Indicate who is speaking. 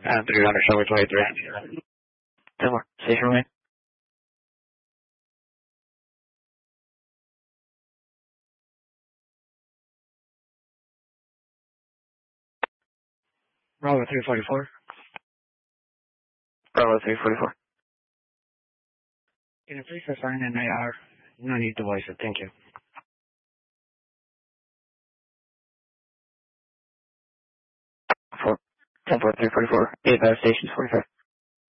Speaker 1: 300, show me 23. 10 more. Station remain. Bravo 344. Bravo 344. Can you please assign an IR? No need to voice it. Thank you. 10-4, 344. 8 stations 45.